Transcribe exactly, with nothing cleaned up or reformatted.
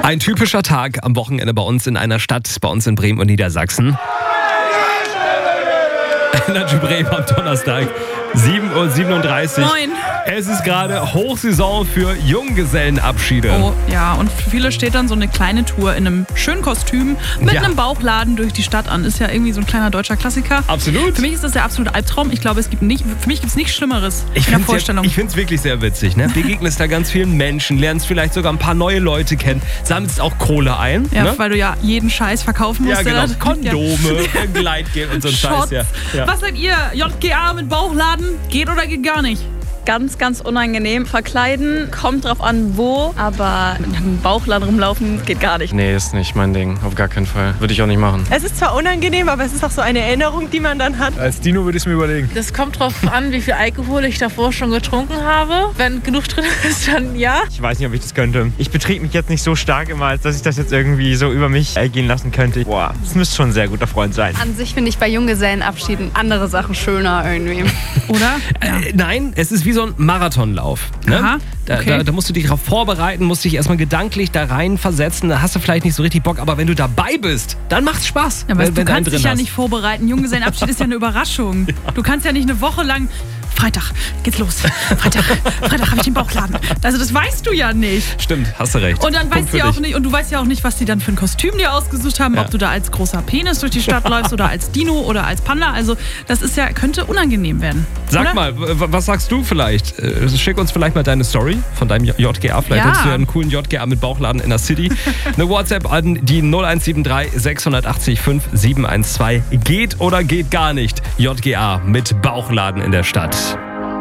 Ein typischer Tag am Wochenende bei uns in einer Stadt, bei uns in Bremen und Niedersachsen. Energy Bremen am Donnerstag, sieben Uhr siebenunddreißig. Moin. Es ist gerade Hochsaison für Junggesellenabschiede. Oh, ja, und für viele steht dann so eine kleine Tour in einem schönen Kostüm mit Ja. einem Bauchladen durch die Stadt an. Ist ja irgendwie so ein kleiner deutscher Klassiker. Absolut. Für mich ist das der absolute Albtraum. Ich glaube, es gibt nicht, für mich gibt es nichts Schlimmeres Ich in der finde Vorstellung. es wirklich sehr witzig. Ne? Begegnest da ganz vielen Menschen, lernst vielleicht sogar ein paar neue Leute kennen, sammelst auch Kohle ein. ja, ne? weil du ja jeden Scheiß verkaufen musst. Ja, der genau. da- Kondome, Gleitgel und so ein Scheiß. Shots. Ja. Ja. Was sagt ihr? J G A mit Bauchladen? Geht oder geht gar nicht? Ganz, ganz unangenehm. Verkleiden, kommt drauf an, wo, aber mit einem Bauchladen rumlaufen geht gar nicht. Nee, ist nicht mein Ding. Auf gar keinen Fall. Würde ich auch nicht machen. Es ist zwar unangenehm, aber es ist auch so eine Erinnerung, die man dann hat. Als Dino würde ich es mir überlegen. Das kommt drauf an, wie viel Alkohol ich davor schon getrunken habe. Wenn genug drin ist, dann ja. Ich weiß nicht, ob ich das könnte. Ich betrieb mich jetzt nicht so stark immer, als dass ich das jetzt irgendwie so über mich ergehen lassen könnte. Boah, das müsste schon ein sehr guter Freund sein. An sich finde ich bei Junggesellenabschieden andere Sachen schöner irgendwie. Oder? Äh, nein, es ist wie so ein Marathonlauf. Ne? Aha, da, okay. da, da musst du dich darauf vorbereiten, musst dich erstmal gedanklich da rein versetzen. Da hast du vielleicht nicht so richtig Bock, aber wenn du dabei bist, dann macht's Spaß. Ja, aber wenn, du wenn einen kannst drin dich ja hast. nicht vorbereiten. Junggesellenabschied ist ja eine Überraschung. Du kannst ja nicht eine Woche lang... Freitag geht's los. Freitag, Freitag habe ich den Bauchladen. Also das weißt du ja nicht. Stimmt, hast du recht. Und dann Punkt weißt für du ja auch dich. nicht, und du weißt ja auch nicht, was die dann für ein Kostüm dir ausgesucht haben, Ja. ob du da als großer Penis durch die Stadt läufst oder als Dino oder als Panda. Also das ist ja, könnte unangenehm werden. Sag oder? mal, w- was sagst du vielleicht? Äh, Schick uns vielleicht mal deine Story von deinem J G A. Vielleicht Ja. hättest du ja einen coolen J G A mit Bauchladen in der City. Eine WhatsApp an die null eins sieben drei sechs acht null fünf sieben eins zwei. Geht oder geht gar nicht? J G A mit Bauchladen in der Stadt.